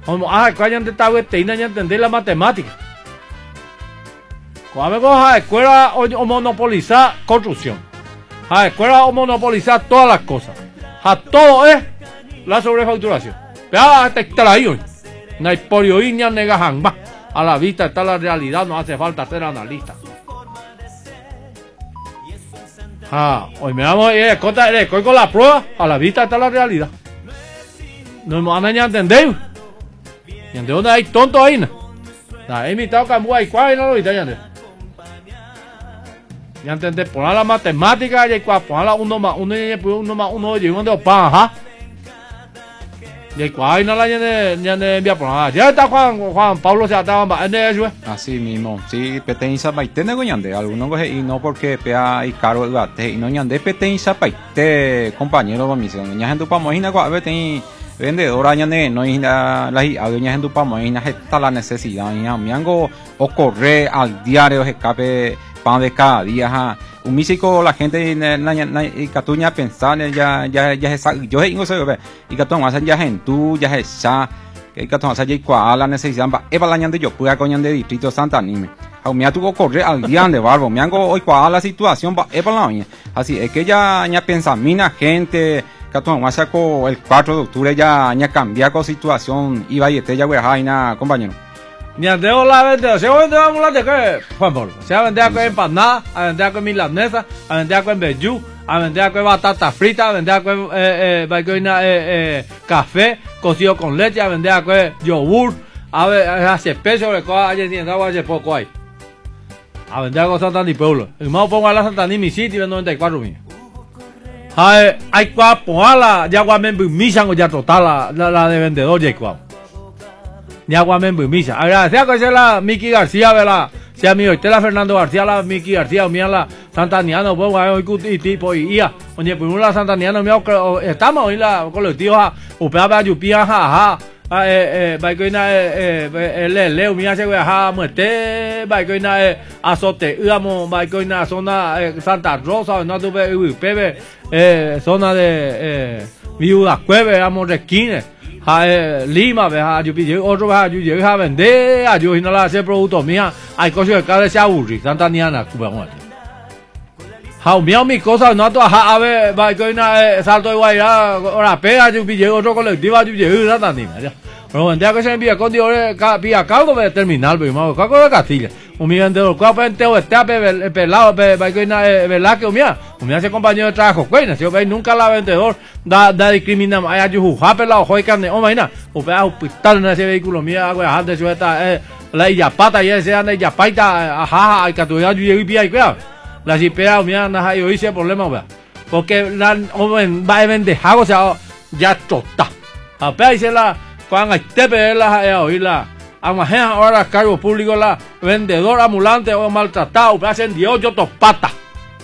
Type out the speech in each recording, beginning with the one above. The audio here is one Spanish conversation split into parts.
Cuando entender la matemática. Cuando a escuela o monopolizar construcción. A escuela o monopolizar todas las cosas. A todo es la sobrefacturación. Vea, está ahí hoy. No hay polioinia negajamba. A la vista está la realidad, no hace falta ser analista. Hoy me vamos con la prueba, a la vista está la realidad. No me van a entender. ¿Y de dónde hay tonto ahí? He invitado a Cambuay, ¿cuál no lo viste? Ya entendés, poner la matemática y poner la 1 más 1 y 1 más 1 y 1 de opa, ajá. Y cuál no la envía por nada. Ya está Juan Pablo se ataba en eso. Así mismo, sí, peteña paite de goñande, algunos coge y no porque pea y caro el bate y no ñande peteña paite, compañero de misión. Ya gente pa moina cua peteña vendedora ñande no y la doña gente pa moina está la necesidad y amigo o correr al diario escape pan de cada día, un mísico la gente y catuña pensar ya yo no sé y catón hacen ya gente ya esa que catón hace ya cuál la necesidad va la ñande yo pueda coñan de distrito Santa Anime me ha tuvo correr al día de barbo me hago hoy cuál la situación va la oña así es que ya piensa mina gente catón hace el 4 de octubre ya cambiar con situación iba y ya güey compañero. Ni andeo la vendedora, se va a vender a de qué, Juan Pablo, se va a vender con empanada, a vender con milanesa, a vender con vellú, a vender con batata frita, a vender con café cocido con leche, a vender con yogur, a ver, hace peso de cosas, ayer sin agua hace poco hay. A vender con Santa Ni Pueblo, el más pongo a la Santa Ni mi sitio y vendo 94 mil. Hay cual ponga ya guamen misa o ya total la de vendedor ya cual. Ni agua me misa. Agradecer a la Miki García, ¿verdad? Sea mío, la Fernando García, la Miki García, mía la Santaniano, pues, hoy y tipo, y ya. Oye, pues, la Santaniano, mía, estamos hoy la colectiva, upea, yupía, jaja. Baikoina, leo, mía, se veja, muerte, baikoina, azote, íbamos, baikoina, zona Santa Rosa, no tuve, zona de Viuda Cueve, vamos, resquines. Lima, otro yo a vender, yo no la hacer productos mía, hay cosas que cada vez se aburre, Santa Niana, mío mi cosa, no a ver, va que una salto de guayra, ahora pega, yo pillé otro colectivo, yo llegué Santa Niana, pero vendía que se envía con Dios, pilla caldo de terminal, pero me cago de Castilla, un vendedor, cuál entero está pelado, va que una verdad que un hace compañero de trabajo, cuena, si veis nunca la vendedor da discrimina, hay yo pelado, joder carne, imagina, hospital en ese vehículo mía, agua antes yo está la Illapata y ese anda Illapaita, ajá, hay que tú ya llegué pilla y cuidado. La chipera mía no yo hice problema, vea. Porque la va a vender o sea, ya tota. Apenas dice la cuando te ve la oírla. Amajea ahora cargo público la vendedor ambulante o maltratado, hacen 18 topatas.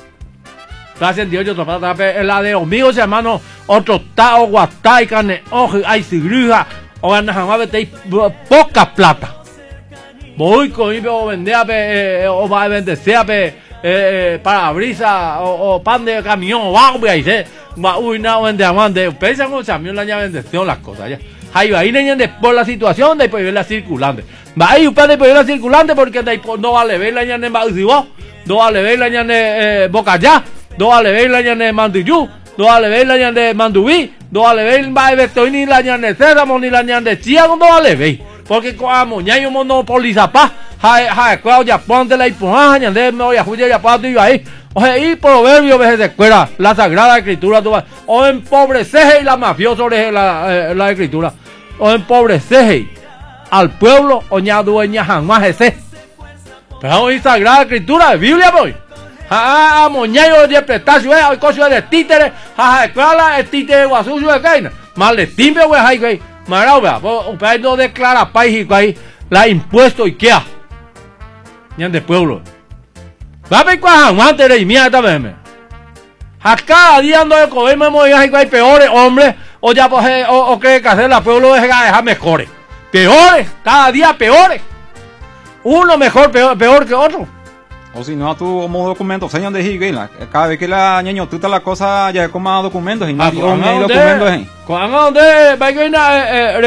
Hacen 18 topatas, la de amigos hermanos, otro tao, guatay, carne, ojo, hay cigrija, o ganas jamás vete poca plata. Voy con mi vender o va a vender sea parabrisa o pan de camión o va a ir uy no vende amante pensan con camión la vendeción las cosas ya ahí va a ir por la situación de pues la circulante va a ir usted de la circulante porque no vale ver la ñane no vale ver la ñane Bocayá no vale ver la ñane Manduyú no vale ver la ñane Mandubí no vale ver va a ver ni la ñane Céramo ni la ñane Chía no vale ver porque como ya hay un monopoliza pa cuál ya ponte la ipuaña de me voy a jugar ya para ti ahí oye y proverbio veces de escuela la sagrada escritura tú o empobreceje y la mafioso la escritura o empobreceje al pueblo o ña dueña jamás ese pero hoy sagrada escritura de Biblia voy moñayo de prestacio hay cosas de títere escuela el títere guasuyo de caina mal de timbre güey hay güey marauga pues no declara país y ahí la impuesto y qué de pueblo. Va a ver cuál aguante de mierda, veme. Acá día ando de comerme muy hay peores hombres o ya o cree que hacer la pueblo deja mejores. Peores, cada día peores. Uno mejor peor que otro. O si no, tú como documentos, señor de Higuela, cada vez que la ñeño tú la cosa ya como documentos y no documentos. Cuando va a